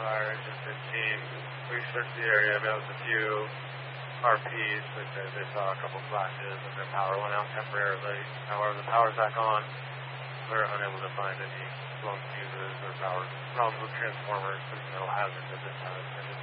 fire engine 15. We searched the area. There was a few RPs, but they saw a couple flashes and their power went out temporarily. However, the power's back on. We're unable to find any blown fuses or power problems with transformers. There's no hazards at this time.